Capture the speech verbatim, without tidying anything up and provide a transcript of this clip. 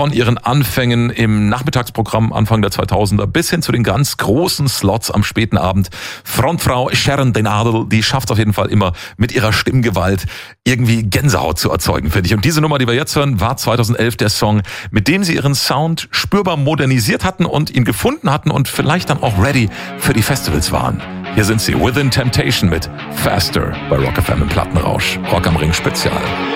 Von ihren Anfängen im Nachmittagsprogramm Anfang der zweitausender bis hin zu den ganz großen Slots am späten Abend. Frontfrau Sharon Den Adel, die schafft auf jeden Fall immer mit ihrer Stimmgewalt irgendwie Gänsehaut zu erzeugen, finde ich. Und diese Nummer, die wir jetzt hören, war zweitausendelf der Song, mit dem sie ihren Sound spürbar modernisiert hatten und ihn gefunden hatten und vielleicht dann auch ready für die Festivals waren. Hier sind sie, Within Temptation mit Faster bei Rock F M im Plattenrausch. Rock am Ring Spezial.